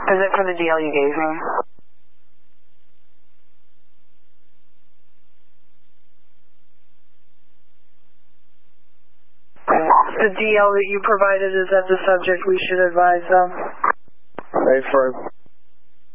Is it for the DL you gave me? The DL that you provided, is that the subject we should advise them? Right, for